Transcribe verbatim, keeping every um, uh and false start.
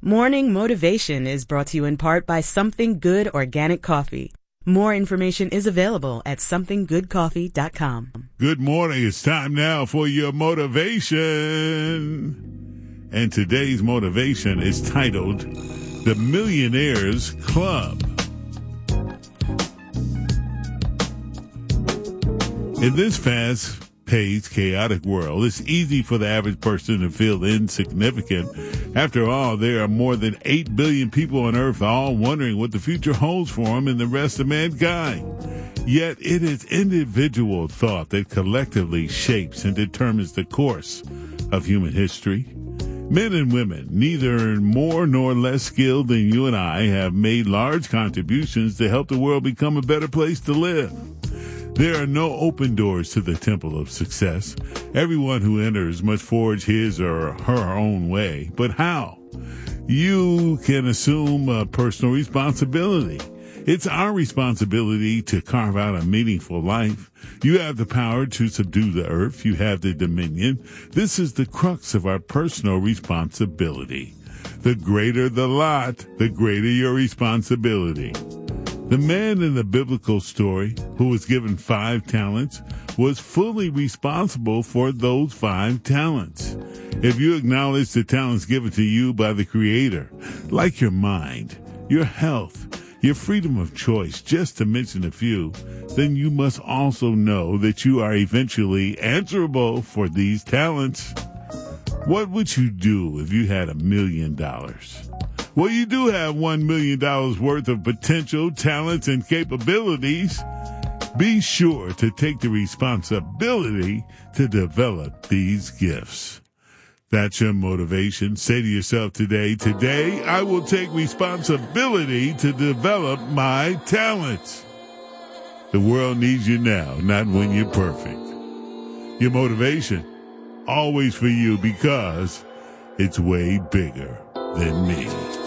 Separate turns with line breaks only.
Morning Motivation is brought to you in part by Something Good Organic Coffee. More information is available at something good coffee dot com.
Good morning. It's time now for your motivation. And today's motivation is titled The Millionaires Club. In this fast-paced, chaotic world, it's easy for the average person to feel insignificant. After all, there are more than eight billion people on Earth all wondering what the future holds for them and the rest of mankind. Yet it is individual thought that collectively shapes and determines the course of human history. Men and women, neither more nor less skilled than you and I, have made large contributions to help the world become a better place to live. There are no open doors to the temple of success. Everyone who enters must forge his or her own way. But how? You can assume a personal responsibility. It's our responsibility to carve out a meaningful life. You have the power to subdue the earth. You have the dominion. This is the crux of our personal responsibility. The greater the lot, the greater your responsibility. The man in the biblical story who was given five talents was fully responsible for those five talents. If you acknowledge the talents given to you by the Creator, like your mind, your health, your freedom of choice, just to mention a few, then you must also know that you are eventually answerable for these talents. What would you do if you had a million dollars? Well, you do have one million dollars worth of potential, talents, and capabilities. Be sure to take the responsibility to develop these gifts. That's your motivation. Say to yourself today, today I will take responsibility to develop my talents. The world needs you now, not when you're perfect. Your motivation, always for you, because it's way bigger than me.